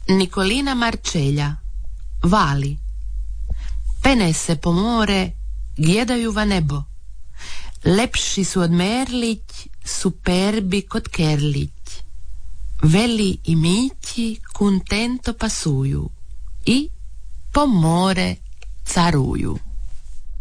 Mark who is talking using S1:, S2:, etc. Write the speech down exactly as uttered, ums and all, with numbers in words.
S1: Nikolina Marčelja, Vali. Pene se po more, gledaju va nebo. Lepši su od Merlić, superbi kod Kerlić. Veli i mići kontento pasuju i po more caruju.